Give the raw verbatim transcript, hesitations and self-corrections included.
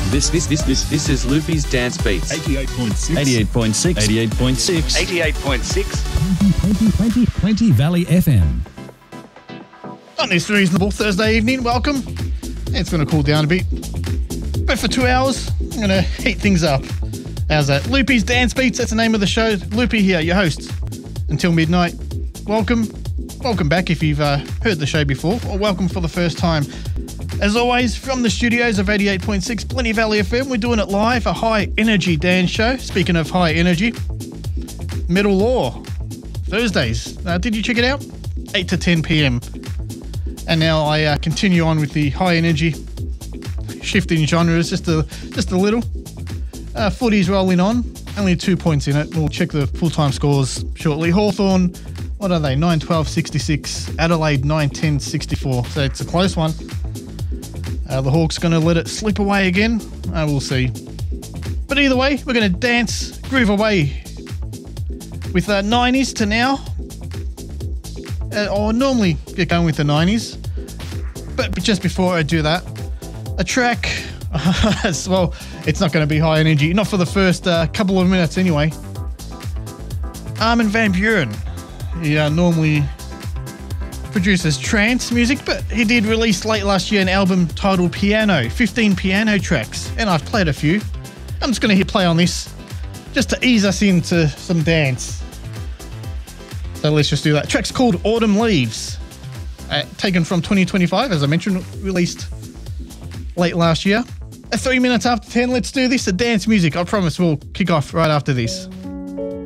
This, this, this, this, this is Loopy's Dance Beats. eighty-eight point six. eighty-eight point six. eighty-eight point six. eighty-eight point six. twenty, twenty, twenty Valley F M. On this reasonable Thursday evening, welcome. It's going to cool down a bit. But for two hours, I'm going to heat things up. How's that? Loopy's Dance Beats, that's the name of the show. Loopy here, your host. Until midnight. Welcome. Welcome back if you've uh, heard the show before, or welcome for the first time. As always, from the studios of eighty-eight point six Plenty Valley F M, we're doing it live, a high energy dance show. Speaking of high energy, Metal Law, Thursdays. Uh, did you check it out? eight to ten p.m. And now I uh, continue on with the high energy, shifting genres just a just a little. Uh, footy's rolling on, only two points in it. We'll check the full-time scores shortly. Hawthorn, what are they? nine twelve sixty-six. Adelaide nine ten sixty-four. So it's a close one. Uh, the Hawks going to let it slip away again. Uh, we'll see. But either way, we're going to dance, groove away with uh, nineties to now. Uh, or normally get going with the nineties. But just before I do that, a track, well, it's not going to be high energy. Not for the first uh, couple of minutes anyway. Armin van Buuren. He uh, normally produces trance music, but he did release late last year an album titled Piano, fifteen piano tracks, and I've played a few. I'm just going to hit play on this just to ease us into some dance. So let's just do that. Track's called Autumn Leaves, uh, taken from twenty twenty-five, as I mentioned, released late last year. At three minutes after ten, let's do this. The dance music, I promise we'll kick off right after this.